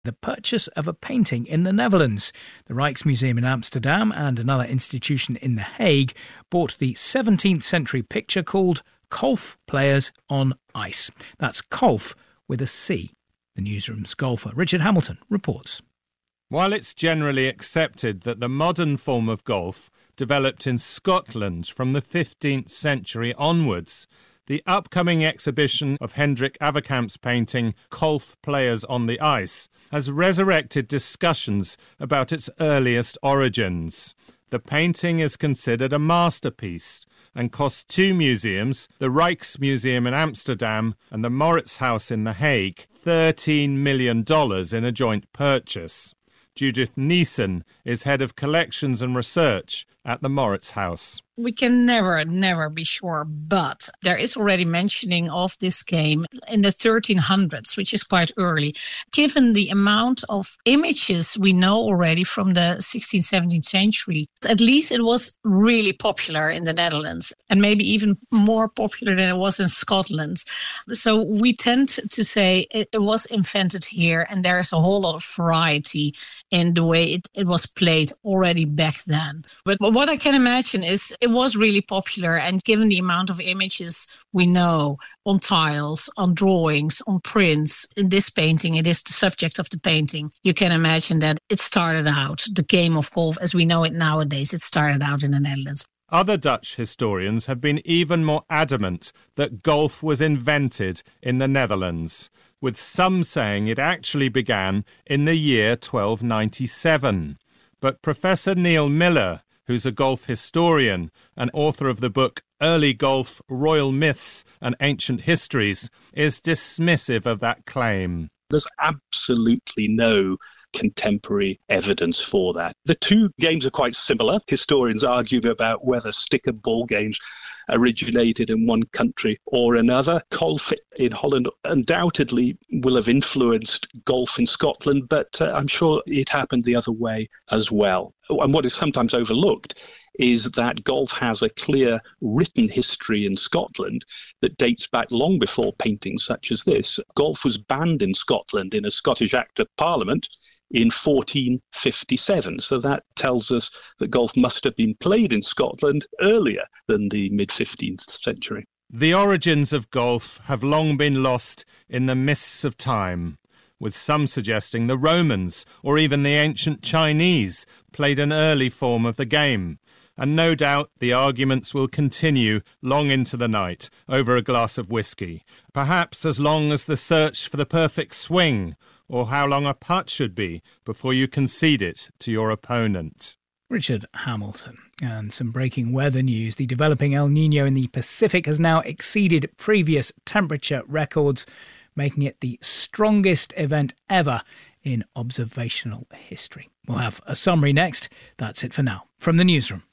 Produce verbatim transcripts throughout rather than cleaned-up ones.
the purchase of a painting in the Netherlands. The Rijksmuseum in Amsterdam and another institution in The Hague bought the seventeenth century picture called Golf Players on Ice. That's golf with a C. The newsroom's golfer Richard Hamilton reports. While it's generally accepted that the modern form of golf developed in Scotland from the fifteenth century onwards, the upcoming exhibition of Hendrik Averkamp's painting Golf Players on the Ice has resurrected discussions about its earliest origins. The painting is considered a masterpiece and cost two museums, the Rijksmuseum in Amsterdam and the Mauritshuis in The Hague, thirteen million dollars in a joint purchase. Judith Neeson is head of collections and research at the Mauritshuis. We can never, never be sure, but there is already mentioning of this game in the thirteen hundreds, which is quite early. Given the amount of images we know already from the sixteenth, seventeenth century, at least it was really popular in the Netherlands and maybe even more popular than it was in Scotland. So we tend to say it, it was invented here, and there is a whole lot of variety in the way it, it was played already back then. But what I can imagine is it was really popular, and given the amount of images we know on tiles, on drawings, on prints, in this painting, it is the subject of the painting. You can imagine that it started out, the game of golf as we know it nowadays, it started out in the Netherlands. Other Dutch historians have been even more adamant that golf was invented in the Netherlands, with some saying it actually began in the year twelve ninety-seven. But Professor Neil Miller, who's a golf historian and author of the book Early Golf, Royal Myths and Ancient Histories, is dismissive of that claim. There's absolutely no contemporary evidence for that. The two games are quite similar. Historians argue about whether stick and ball games originated in one country or another. Golf in Holland undoubtedly will have influenced golf in Scotland, but uh, I'm sure it happened the other way as well. And what is sometimes overlooked is that golf has a clear written history in Scotland that dates back long before paintings such as this. Golf was banned in Scotland in a Scottish Act of Parliament in fourteen fifty-seven. So that tells us that golf must have been played in Scotland earlier than the mid-fifteenth century. The origins of golf have long been lost in the mists of time, with some suggesting the Romans or even the ancient Chinese played an early form of the game. And no doubt the arguments will continue long into the night over a glass of whiskey, perhaps as long as the search for the perfect swing, or how long a putt should be before you concede it to your opponent. Richard Hamilton. And some breaking weather news. The developing El Niño in the Pacific has now exceeded previous temperature records, making it the strongest event ever in observational history. We'll have a summary next. That's it for now. From the newsroom.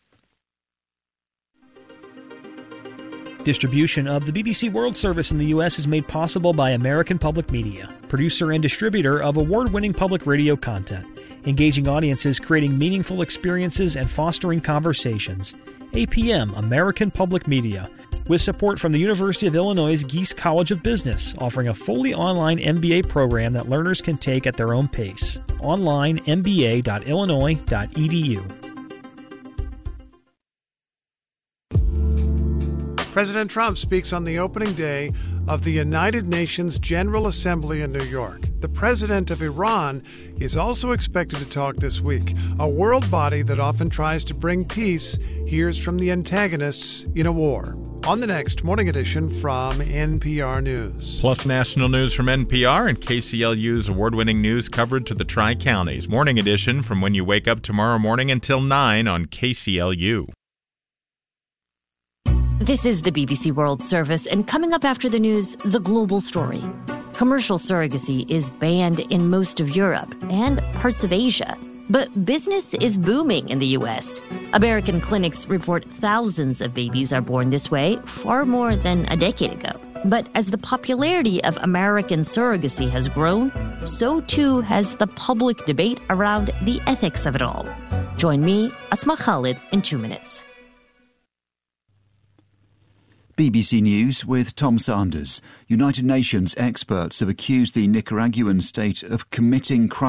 Distribution of the B B C World Service in the U S is made possible by American Public Media, producer and distributor of award-winning public radio content, engaging audiences, creating meaningful experiences, and fostering conversations. A P M, American Public Media, with support from the University of Illinois' Geese College of Business, offering a fully online M B A program that learners can take at their own pace. Online, m b a dot illinois dot e d u. President Trump speaks on the opening day of the United Nations General Assembly in New York. The president of Iran is also expected to talk this week. A world body that often tries to bring peace hears from the antagonists in a war. On the next Morning Edition from N P R News. Plus national news from N P R and K C L U's award-winning news coverage to the Tri-Counties. Morning Edition from when you wake up tomorrow morning until nine on K C L U. This is the B B C World Service, and coming up after the news, the global story. Commercial surrogacy is banned in most of Europe and parts of Asia. But business is booming in the U S. American clinics report thousands of babies are born this way, far more than a decade ago. But as the popularity of American surrogacy has grown, so too has the public debate around the ethics of it all. Join me, Asma Khalid, in two minutes. B B C News with Tom Sanders. United Nations experts have accused the Nicaraguan state of committing crimes